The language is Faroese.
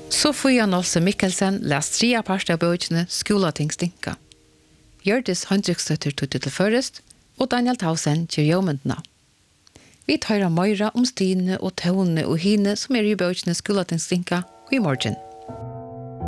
Sofia Nolse Mikkelsen lest 3 part av bøkene Skolatingsstinka. Hjørdis Hendrikstøtter tog til først, og Daniel Tausen kjør jømmentene. Vi tar Møyra om Stine og Tone og Hine som i bøkene Skolatingsstinka i morgen.